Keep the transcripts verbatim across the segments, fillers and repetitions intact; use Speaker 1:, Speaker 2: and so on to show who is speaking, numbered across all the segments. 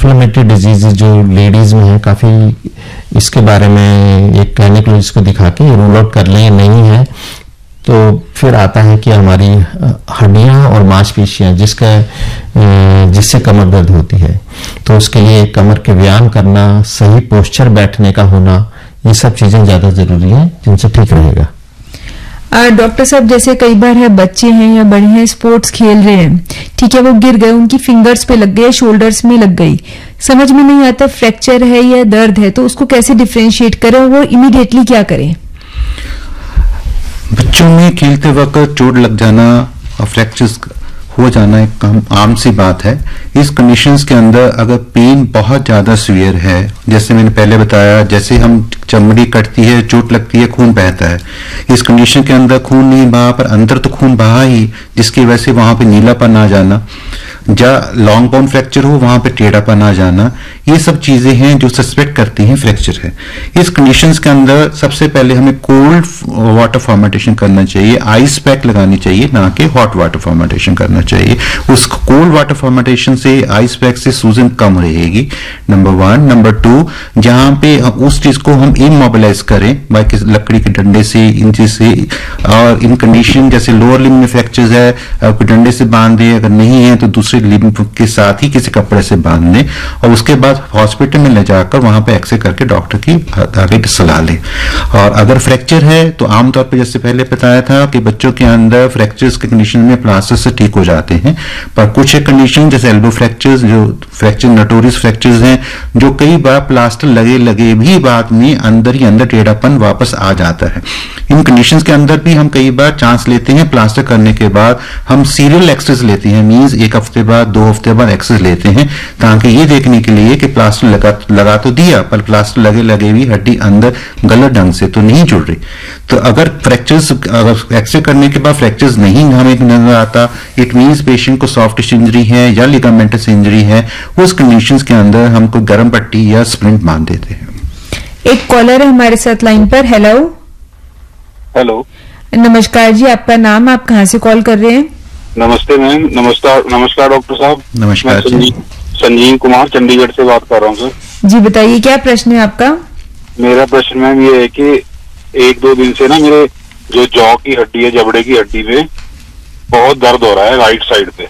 Speaker 1: Inflammatory disease जो ladies में है, काफी इसके बारे में एक गायनेकोलॉजिस्ट को दिखा के रूल आउट कर लें नहीं है, तो फिर आता है कि हमारी हड्डियां और मांसपेशियां जिसका जिससे कमर दर्द होती है, तो उसके लिए कमर के व्यायाम करना, सही पोस्चर बैठने का होना, ये सब चीजें ज्यादा जरूरी हैं जिनसे ठीक रहेगा।
Speaker 2: डॉक्टर साहब, जैसे कई बार है बच्चे हैं या बड़े हैं, स्पोर्ट्स खेल रहे हैं, ठीक है, वो गिर गए, उनकी फिंगर्स पे लग गए, शोल्डर्स में लग गई, समझ में नहीं आता फ्रैक्चर है या दर्द है, तो उसको कैसे डिफरेंशिएट करें और वो इमीडिएटली क्या करें?
Speaker 3: बच्चों में खेलते वक्त चोट लग जाना और फ्रैक्चर्स हो जाना एक आम सी बात है। इस कंडीशंस के अंदर अगर पेन बहुत ज्यादा सीवियर है, जैसे मैंने पहले बताया, जैसे हम चमड़ी कटती है, चोट लगती है, खून बहता है, इस कंडीशन के अंदर खून नहीं बहा पर अंदर तो खून बहा ही, जिसकी वजह से वहां पे नीलापन आ जाना, जहाँ लॉन्ग बोन फ्रैक्चर हो वहां पे टेढ़ापन आ जाना, ये सब चीजें हैं जो सस्पेक्ट करती हैं फ्रैक्चर है। इस कंडीशंस के अंदर सबसे पहले हमें कोल्ड वाटर फॉर्मेंटेशन करना चाहिए, आइस पैक लगानी चाहिए, ना कि हॉट वाटर फॉर्मेंटेशन करना चाहिए। उस कोल्ड वाटर फॉर्मेंटेशन से, आइस पैक से सूजन कम रहेगी, नंबर वन। नंबर टू, जहां पे उस चीज को हम इमोबिलाइज करें बाय लकड़ी के डंडे से, इन चीज से, और इन कंडीशन जैसे लोअर लिम्ब में फ्रैक्चर्स है, कोई डंडे से बांध दे, अगर नहीं है तो दूसरे लिम्ब के साथ ही किसी कपड़े से बांध लें, और उसके बाद हॉस्पिटल में ले जाकर वहां पे एक्सरे करके डॉक्टर की आगे सलाह लें। और अगर फ्रैक्चर है तो आमतौर पर जैसे पहले बताया था कि बच्चों के अंदर फ्रैक्चर्स के कंडीशन में प्लास्टर से ठीक हो जाते हैं, पर कुछ एक कंडीशन जैसे एल्बो फ्रैक्चर्स, जो फ्रैक्चर नोटोरियस फ्रैक्चर्स हैं, जो कई बार प्लास्टर लगे लगे भी बाद में अंदर ही अंदर टेढ़ापन वापस आ जाता है। इन कंडीशंस के अंदर भी हम कई बार चांस लेते हैं, प्लास्टर करने के बाद हम सीरियल एक्सरेज लेते हैं, मींस एक हफ्ते बाद, दो हफ्ते बाद एक्सरेज लेते हैं, ताकि ये देखने के लिए कि प्लास्टर लगा लगा तो दिया पर प्लास्टर लगे लगे भी हड्डी अंदर गलत ढंग से तो नहीं जुड़ रही। तो अगर फ्रैक्चर्स, अगर एक्सरे करने के बाद फ्रैक्चर्स नहीं हमें नजर आता, इट मींस पेशेंट को सॉफ्ट टिश्यू इंजरी है या लिगामेंटस इंजरी है, उस कंडीशंस के अंदर हम कोई गर्म पट्टी या स्प्लिंट बांध देते हैं।
Speaker 2: एक कॉलर है हमारे साथ लाइन पर। हेलो
Speaker 4: हेलो
Speaker 2: नमस्कार जी, आपका नाम, आप कहाँ से कॉल कर रहे हैं?
Speaker 4: नमस्ते मैम। नमस्कार नमस्कार डॉक्टर साहब।
Speaker 3: नमस्कार।
Speaker 4: संजीव संजीव कुमार चंडीगढ़ से बात कर रहा हूँ सर।
Speaker 2: जी बताइए, क्या प्रश्न है आपका?
Speaker 4: मेरा प्रश्न मैम ये है कि एक दो दिन से ना मेरे जो जॉ की हड्डी है, जबड़े की हड्डी में बहुत दर्द हो रहा है राइट साइड पे।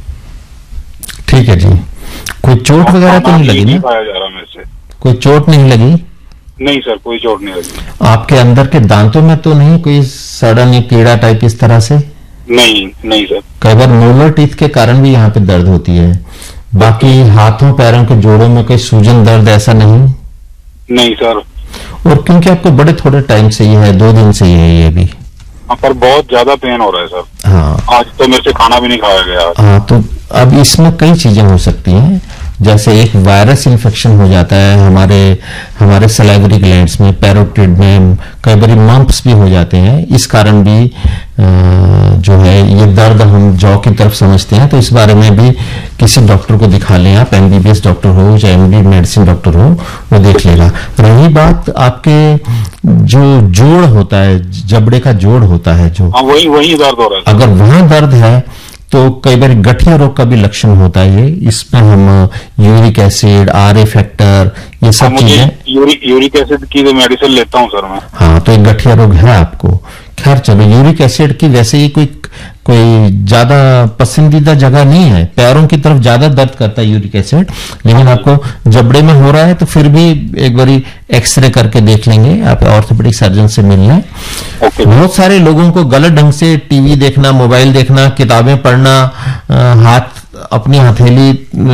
Speaker 1: ठीक है जी, कोई चोट वगैरह तो नहीं लगी ना?
Speaker 4: खाया जा रहा मेरे से।
Speaker 1: कोई चोट नहीं लगी?
Speaker 4: नहीं सर, कोई चोट नहीं लगी।
Speaker 1: आपके अंदर के दांतों में तो नहीं कोई सड़न या कीड़ा टाइप इस तरह से?
Speaker 4: नहीं नहीं सर।
Speaker 1: कई बार मोलर टीथ के कारण भी यहाँ पे दर्द होती है। बाकी हाथों पैरों के जोड़ों में कोई सूजन दर्द ऐसा नहीं?
Speaker 4: नहीं सर।
Speaker 1: और क्योंकि आपको बड़े थोड़े टाइम से ये है, दो दिन से ये है ये भी?
Speaker 4: हाँ, पर बहुत ज्यादा पेन हो रहा है सर।
Speaker 1: हाँ,
Speaker 4: आज तो मेरे से खाना भी नहीं खाया गया।
Speaker 1: हाँ, तो अब इसमें कई चीजें हो सकती हैं, जैसे एक वायरस इन्फेक्शन हो जाता है हमारे हमारे सलाइवरी ग्लैंड्स में, पैरोटिड में, कई बार मम्प्स भी हो जाते हैं। इस कारण भी जो है ये दर्द हम जॉ की तरफ समझते हैं, तो इस बारे में भी किसी डॉक्टर को दिखा लें आप, एमबीबीएस डॉक्टर हो चाहे एमडी मेडिसिन डॉक्टर हो, वो देख लेगा। रही बात आपके जो जोड़ होता है, जबड़े का जोड़ होता है जो,
Speaker 4: हाँ, वही वही दर्द हो रहा है।
Speaker 1: अगर वहां दर्द है तो कई बार गठिया रोग का भी लक्षण होता है ये। इसमें हम uric acid, R A factor, ये सब चीजें।
Speaker 4: यूरिक यूरिक एसिड की तो मेडिसिन लेता हूँ सर मैं।
Speaker 1: हाँ, तो एक गठिया रोग है आपको। खैर चलो, यूरिक एसिड की वैसे ही कोई कोई ज्यादा पसंदीदा जगह नहीं है, पैरों की तरफ ज्यादा दर्द करता है यूरिक एसिड, लेकिन आपको जबड़े में हो रहा है तो फिर भी एक बारी एक्सरे करके देख लेंगे, आप ऑर्थोपेडिक सर्जन से मिल लें। बहुत सारे लोगों को गलत ढंग से टीवी देखना, मोबाइल देखना, किताबें पढ़ना, हाथ अपनी हथेली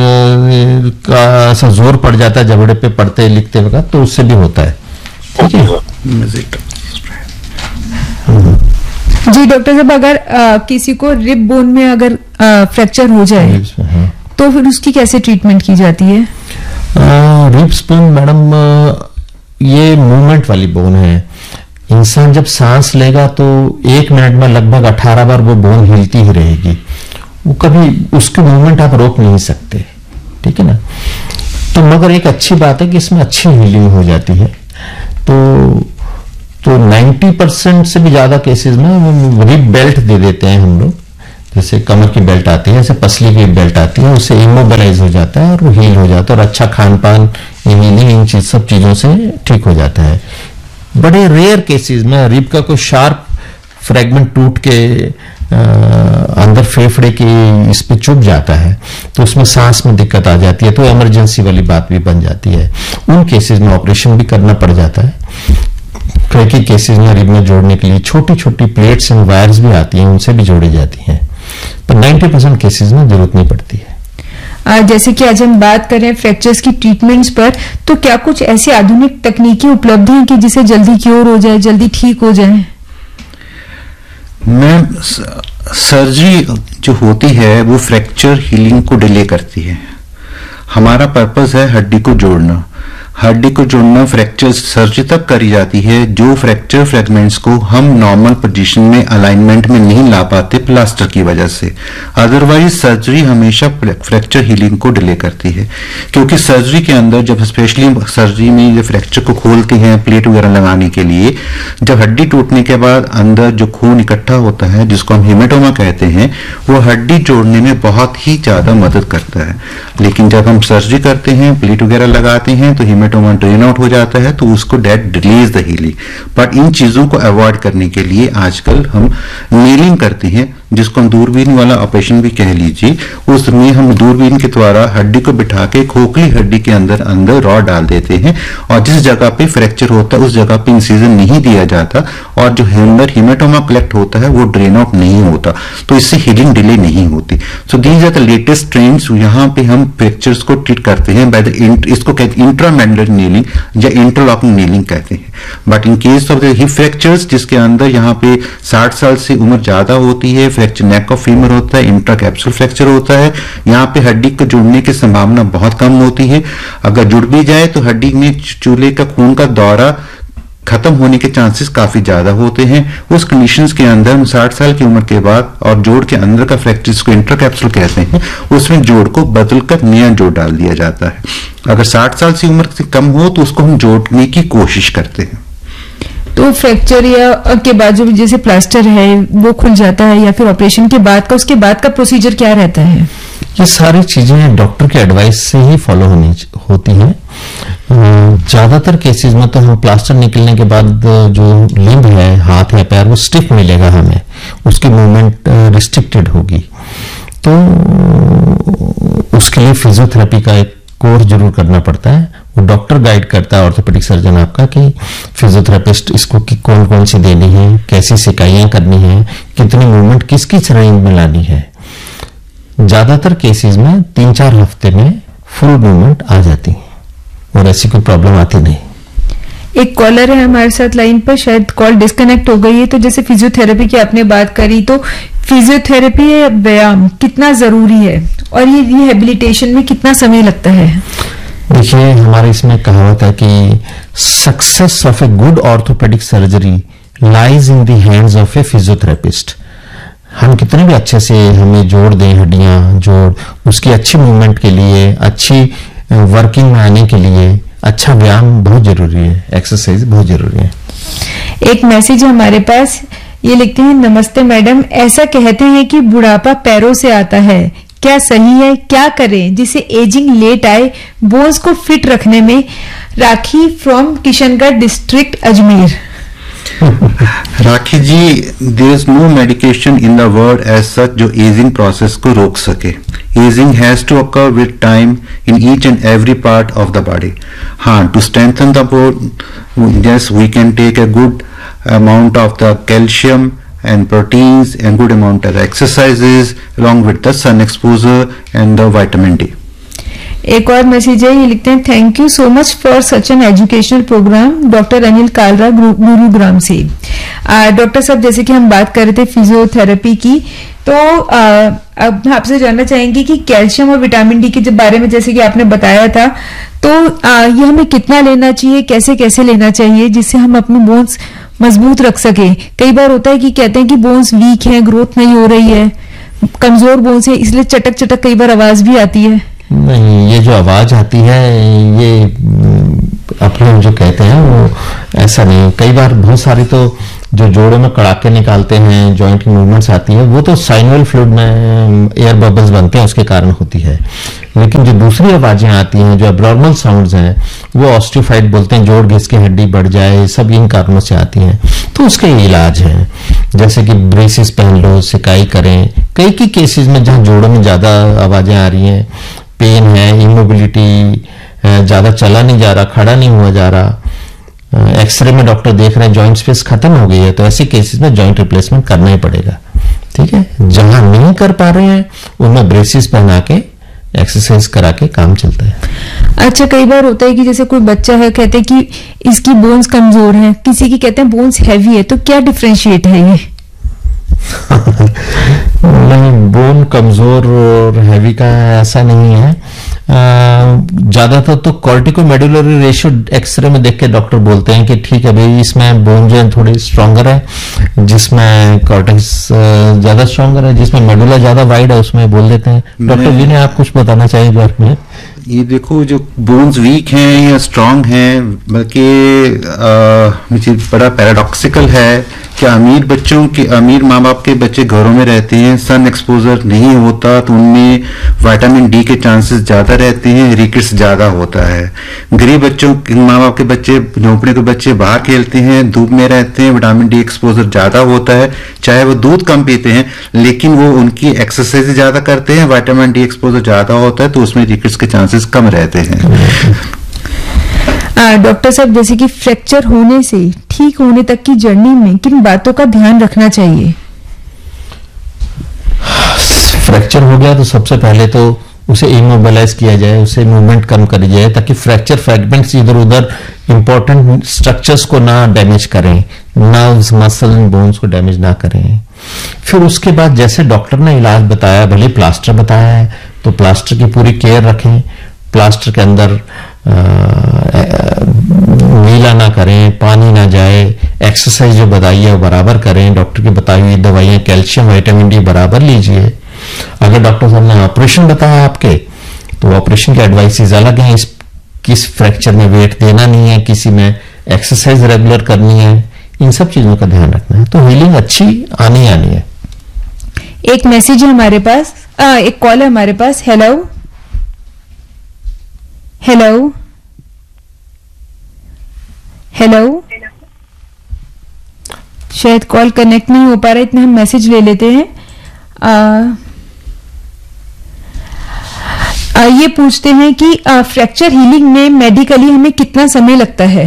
Speaker 1: का ऐसा जोर पड़ जाता है जबड़े पे पढ़ते लिखते वक्त, तो उससे भी होता है। ठीक है
Speaker 2: जी डॉक्टर साहब, अगर आ, किसी को रिब बोन में अगर आ, फ्रैक्चर हो जाए हाँ। तो फिर उसकी कैसे ट्रीटमेंट की जाती है?
Speaker 1: रिब्स बोन मैडम ये मूवमेंट वाली बोन है। इंसान जब सांस लेगा तो एक मिनट में लगभग अठारह बार वो बोन हिलती ही रहेगी, वो कभी उसकी मूवमेंट आप रोक नहीं सकते। ठीक है ना? तो मगर एक अच्छी बात है कि इसमें अच्छी हीलिंग हो जाती है। तो तो नब्बे परसेंट से भी ज्यादा केसेस में रिब बेल्ट दे देते हैं हम लोग, जैसे कमर की बेल्ट आती है, जैसे पसली की बेल्ट आती है, उससे इमोबलाइज हो जाता है और वो हील हो जाता है, और अच्छा खान पान, हीलिंग, इन चीज सब चीजों से ठीक हो जाता है। बड़े रेयर केसेस में रिब का कोई शार्प फ्रेगमेंट टूट के आ, अंदर फेफड़े की इस पे चुभ जाता है तो उसमें सांस में दिक्कत आ जाती है, तो इमरजेंसी वाली बात भी बन जाती है। उन केसेस में ऑपरेशन भी करना पड़ जाता है। कई केसेस में रिब में जोड़ने के लिए छोटी छोटी प्लेट्स एंड वायर्स भी आती हैं, उनसे भी जोड़ी जाती हैं, पर नब्बे परसेंट केसेस में जरूरत नहीं पड़ती है।
Speaker 2: आज जैसे कि आज हम बात करें फ्रैक्चर्स की ट्रीटमेंट्स पर, तो क्या कुछ ऐसी आधुनिक तकनीकी उपलब्ध हैं कि जिसे जल्दी क्योर हो जाए, जल्दी ठीक हो जाए?
Speaker 3: मैम, सर्जरी जो होती है वो फ्रैक्चर हीलिंग को डिले करती है। हमारा पर्पस है हड्डी को जोड़ना। हड्डी को जोड़ना फ्रैक्चर सर्जरी तब करी जाती है जो फ्रैक्चर फ्रेगमेंट्स को हम नॉर्मल पोजीशन में अलाइनमेंट में नहीं ला पाते प्लास्टर की वजह से। अदरवाइज सर्जरी हमेशा फ्रैक्चर हीलिंग को डिले करती है, क्योंकि सर्जरी के अंदर जब स्पेशली सर्जरी में जो फ्रैक्चर को खोलते हैं प्लेट वगैरह लगाने के लिए, जब हड्डी टूटने के बाद अंदर जो खून इकट्ठा होता है जिसको हम हेमेटोमा कहते हैं, वो हड्डी जोड़ने में बहुत ही ज्यादा मदद करता है। लेकिन जब हम सर्जरी करते हैं, प्लेट वगैरह लगाते हैं, तो हेमेटोमा ड्रेन आउट हो जाता है, तो उसको date delays the healing. But in चीजों को अवॉइड करने के लिए आजकल हम नीलिंग करते हैं, जिसको हम दूरबीन वाला ऑपरेशन भी कह लीजिए। उसमें हम दूरबीन के द्वारा हड्डी को बिठा के खोखली हड्डी के अंदर अंदर रॉड डाल देते हैं, और जिस जगह पे फ्रैक्चर होता है उस जगह पे इंसिजन नहीं दिया जाता, और जो अंदर हेमेटोमा कलेक्ट होता है वो ड्रेन आउट नहीं होता, तो इससे हीलिंग डिले नहीं होती। So these are the latest trends. यहाँ पे हम फ्रैक्चर्स को ट्रीट करते हैं बाय द, इसको कहते हैं इंट्रामेंडल नीलिंग या इंटरलॉकिंग नीलिंग कहते हैं। But in case of the hip fractures, जिसके अंदर यहाँ पे साठ साल से उम्र ज्यादा होती है, फ्रैक्चर नेक ऑफ फीमर होता है, इंट्रा कैप्सूल फ्रैक्चर होता है, यहाँ पे हड्डी को जुड़ने की संभावना बहुत कम होती है। अगर जुड़ भी जाए तो हड्डी में चूल्हे का खून का दौरा खत्म होने के चांसेस काफी ज्यादा होते हैं। उस कंडीशंस के अंदर हम साठ साल की उम्र के बाद और जोड़ के अंदर का फ्रैक्चर, जिसको इंट्रा कैप्सूल कहते हैं, उसमें जोड़ को बदलकर नया जोड़ डाल दिया जाता है। अगर साठ साल की उम्र से कम हो तो उसको हम जोड़ने की कोशिश करते हैं।
Speaker 2: तो फ्रैक्चर या के बाद जो जैसे प्लास्टर है वो खुल जाता है, या फिर ऑपरेशन के बाद का, उसके बाद का प्रोसीजर क्या रहता है?
Speaker 1: ये सारी चीजें डॉक्टर के एडवाइस से ही फॉलो होनी होती हैं। ज्यादातर केसेस में तो हम प्लास्टर निकलने के बाद जो लिंब है, हाथ या पैर, वो स्टिफ मिलेगा हमें, उसकी मूवमेंट रिस्ट्रिक्टेड होगी, तो उसके लिए फिजियोथेरेपी का एक कोर्स जरूर करना पड़ता है। वो डॉक्टर गाइड करता है, ऑर्थोपेडिक सर्जन आपका, कि फिजियोथेरेपिस्ट इसको कि कौन कौन सी देनी है, कैसी सिकाइयां करनी है, कितनी मूवमेंट किस किस रेंज में लानी है। ज्यादातर केसेस में तीन चार हफ्ते में फुल मूवमेंट आ जाती है और ऐसी कोई प्रॉब्लम आती नहीं।
Speaker 2: एक कॉलर है हमारे साथ लाइन पर, शायद कॉल डिस्कनेक्ट हो गई है। तो जैसे फिजियोथेरेपी की आपने बात करी, तो फिजियोथेरेपी या व्यायाम कितना जरूरी है और ये रिहेबिलिटेशन में कितना समय लगता है?
Speaker 1: देखिए, हमारे इसमें कहावत है कि success of a good orthopaedic surgery lies in the hands of A physiotherapist. हम कितने भी अच्छे से हमें जोड़ दें, हड्डियां जोड़, उसकी अच्छी मूवमेंट के लिए, अच्छी वर्किंग में आने के लिए अच्छा व्यायाम बहुत जरूरी है, एक्सरसाइज बहुत जरूरी है।
Speaker 2: एक मैसेज है हमारे पास, ये लिखते हैं, नमस्ते मैडम, ऐसा कहते हैं कि बुढ़ापा पैरों से आता है, क्या सही है? क्या करें जिससे एजिंग लेट आए, बोन्स को फिट रखने में? राखी from Kishangarh district Ajmer.
Speaker 3: Rakhi ji, there is no medication in the world as such जो एजिंग प्रोसेस को रोक सके। Ageing has to occur with time in each and every part of the body. हाँ, to strengthen the bone, yes we can take a good amount of the calcium and proteins and good amount of exercises along with the sun exposure and the vitamin D.
Speaker 2: एक और message है, ये लिखते हैं, thank you so much for such an educational programme, doctor Anil Kalra, Gurugram से। Doctor साहब, जैसे कि हम बात कर रहे थे फिजियोथेरेपी की, तो आ, अब आपसे जानना चाहेंगे कि कैल्शियम और विटामिन डी के बारे में, जैसे कि आपने बताया था, तो आ, ये हमें कितना लेना चाहिए, कैसे कैसे लेना चाहिए, जिससे हम अपने बोन्स मजबूत रख सके? कई बार होता है कि कहते हैं कि बोन्स वीक हैं, ग्रोथ नहीं हो रही है, कमजोर बोन्स है, इसलिए चटक चटक कई बार आवाज भी आती है।
Speaker 1: नहीं, ये जो आवाज आती है, ये आप लोग जो कहते हैं वो ऐसा नहीं। कई बार बहुत सारी तो जो जोड़ों में कड़ाके निकालते हैं, जॉइंट की मूवमेंट्स आती है, वो तो साइनोवियल फ्लूइड में एयर बबल्स बनते हैं, उसके कारण होती है। लेकिन जो दूसरी आवाजें आती हैं, जो एब्नॉर्मल साउंड्स हैं, वो ऑस्टियोफाइट बोलते हैं, जोड़ घिस के हड्डी बढ़ जाए, सब इन कारणों से आती हैं। तो उसके इलाज हैं, जैसे कि ब्रेसिस पहन लो, सिकाई करें। कई कई केसेस में जहां जोड़ों में ज्यादा आवाजें आ रही हैं, पेन है, इमोबिलिटी, ज्यादा चला नहीं जा रहा, खड़ा नहीं हुआ जा रहा, एक्सरे में डॉक्टर देख रहे हैं जॉइंट स्पेस खत्म हो गई है, तो ऐसे केसेस में जॉइंट रिप्लेसमेंट करना ही पड़ेगा। ठीक है, जहां नहीं कर पा रहे हैं उनमें ब्रेसिस पहना के एक्सरसाइज करा के काम चलता है।
Speaker 2: अच्छा, कई बार होता है कि जैसे कोई बच्चा है, कहते हैं कि इसकी बोन्स कमजोर हैं, किसी की कहते हैं बोन्स हैवी है, तो क्या डिफरेंशिएट है ये?
Speaker 1: नहीं, बोन कमजोर और हैवी का ऐसा नहीं है। ज्यादातर तो कॉर्टिकोमेडुलरी रेशियो एक्सरे में देख के डॉक्टर बोलते हैं कि ठीक है भाई, इसमें बोन जो है थोड़ी स्ट्रांगर है, जिसमें कॉर्टेक्स ज्यादा स्ट्रांगर है, जिसमें मेडुला ज्यादा वाइड है, उसमें बोल देते हैं। डॉक्टर जी ने आप कुछ बताना चाहिए बारे में?
Speaker 3: ये देखो, जो बोन्स वीक हैं या स्ट्रांग हैं, बल्कि मुझे बड़ा पैराडॉक्सिकल है कि अमीर बच्चों के, अमीर माँ बाप के बच्चे घरों में रहते हैं, सन एक्सपोजर नहीं होता, तो उनमें विटामिन डी के चांसेस ज्यादा रहते हैं, रिकेट्स ज्यादा होता है। गरीब बच्चों के, माँ बाप के बच्चे, झोंपड़े के बच्चे बाहर खेलते हैं, धूप में रहते हैं, विटामिन डी एक्सपोजर ज्यादा होता है, चाहे वो दूध कम पीते हैं, लेकिन वो उनकी एक्सरसाइज ज्यादा करते हैं, विटामिन डी एक्सपोजर ज्यादा होता है, तो उसमें रिकेट्स के चांसेस कम रहते हैं।
Speaker 2: डॉक्टर साहब, जैसे कि फ्रैक्चर होने से ठीक होने तक की जर्नी में किन बातों का ध्यान रखना चाहिए?
Speaker 1: फ्रैक्चर हो गया तो सबसे पहले तो उसे इमोबिलाइज किया जाए, उसे मूवमेंट कम करी जाए, ताकि फ्रैक्चर फ्रैगमेंट्स इधर उधर इंपॉर्टेंट स्ट्रक्चर्स को ना डैमेज करें, नर्व्स, मसल एंड बोन्स को डैमेज ना करें। फिर उसके बाद जैसे डॉक्टर ने इलाज बताया, भले प्लास्टर बताया है तो प्लास्टर की पूरी केयर रखें, प्लास्टर के अंदर नीला ना करें, पानी ना जाए, एक्सरसाइज जो बताई है वो बराबर करें, डॉक्टर की बताई हुई दवाइयां, कैल्शियम, विटामिन डी बराबर लीजिए। अगर डॉक्टर साहब ने ऑपरेशन बताया आपके, तो ऑपरेशन के एडवाइसेस अलग हैं, इस किस फ्रैक्चर में वेट देना नहीं है, किसी में एक्सरसाइज रेगुलर करनी है, इन सब चीजों का ध्यान रखना है, तो हीलिंग अच्छी आनी आनी है।
Speaker 2: एक मैसेज है हमारे पास, आ, एक कॉल है हमारे पास। हेलो हेलो हेलो शायद कॉल कनेक्ट नहीं हो पा रहा, इतने हम मैसेज ले लेते हैं। आ, आ, ये पूछते हैं कि आ, फ्रैक्चर हीलिंग में मेडिकली हमें कितना समय लगता है?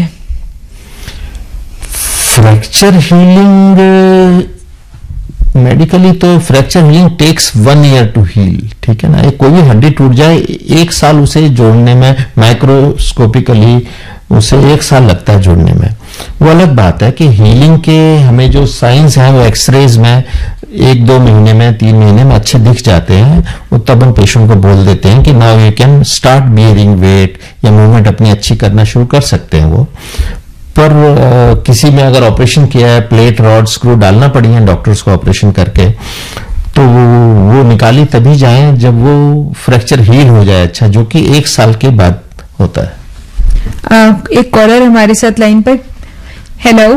Speaker 1: फ्रैक्चर हीलिंग मेडिकली तो fracture healing takes one year to heal. ठीक है ना, एक कोई भी हड्डी टूट जाए, एक साल उसे जोड़ने में, माइक्रोस्कोपिकली उसे एक साल लगता है जोड़ने में। वो अलग बात है कि हीलिंग के हमें जो साइंस है वो एक्सरेज में एक दो महीने में, तीन महीने में अच्छे दिख जाते हैं, वो तब हम पेशेंट को बोल देते हैं कि now you can start bearing wait, या मूवमेंट अपनी अच्छी करना शुरू कर सकते हैं वो। पर आ, किसी में अगर ऑपरेशन किया है, प्लेट, रॉड, स्क्रू डालना पड़ी है डॉक्टर्स को ऑपरेशन करके, तो वो, वो निकाली तभी जाए जब वो फ्रैक्चर हील हो जाए अच्छा, जो कि एक साल के बाद होता है।
Speaker 2: आ, एक कॉलर हमारे साथ लाइन पर। हेलो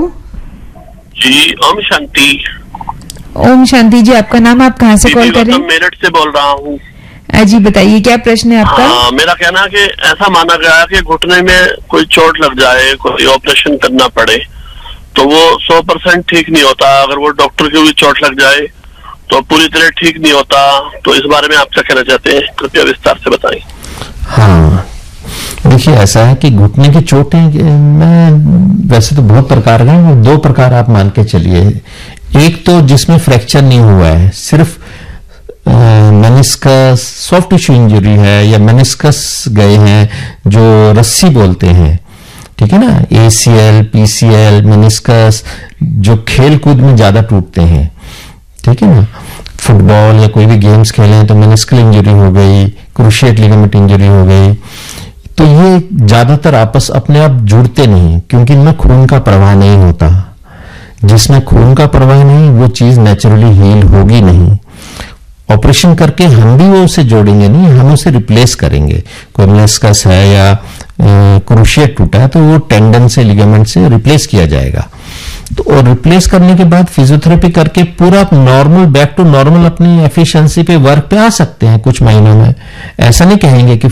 Speaker 5: जी, ओम शांति।
Speaker 2: ओम शांति जी, आपका नाम, आप कहाँ से कॉल कर रहे हैं?
Speaker 5: मेरठ से बोल रहा हूँ।
Speaker 2: जी बताइए, क्या प्रश्न है आपका?
Speaker 5: हाँ, मेरा कहना है कि ऐसा माना गया है कि घुटने में कोई चोट लग जाए, कोई ऑपरेशन करना पड़े, तो वो सौ परसेंट ठीक नहीं होता। अगर वो डॉक्टर की भी चोट लग जाए तो पूरी तरह ठीक नहीं होता। तो इस बारे में आप क्या कहना चाहते हैं, कृपया विस्तार से बताएं।
Speaker 1: हाँ, देखिए ऐसा है कि घुटने की चोटें में वैसे तो बहुत प्रकार हैं, दो प्रकार आप मान के चलिए। एक तो जिसमें फ्रैक्चर नहीं हुआ है, सिर्फ मेनिस्कस, सॉफ्ट टिश्यू इंजरी है, या मेनिस्कस गए हैं जो रस्सी बोलते हैं, ठीक है ना, एसीएल, पीसीएल, मेनिस्कस, जो खेल कूद में ज्यादा टूटते हैं, ठीक है ना, फुटबॉल या कोई भी गेम्स खेलें तो मेनिस्कल इंजरी हो गई, क्रूशिएट लिगामेंट इंजरी हो गई, तो ये ज्यादातर आपस अपने आप जुड़ते नहीं, क्योंकि इनमें खून का प्रवाह नहीं होता। जिसमें खून का प्रवाह नहीं, वो चीज नेचुरली हील होगी नहीं। ऑपरेशन करके हम भी वो उसे जोड़ेंगे नहीं, हम उसे रिप्लेस करेंगे। कोई मेनिस्कस है या क्रूशिएट टूटा है तो वो टेंडन से, लिगामेंट से रिप्लेस किया जाएगा। तो और रिप्लेस करने के बाद फिजियोथेरेपी करके पूरा नॉर्मल बैक टू नॉर्मल अपनी एफिशिएंसी पे वर्क पे आ सकते हैं कुछ महीनों में। ऐसा नहीं कहेंगे कि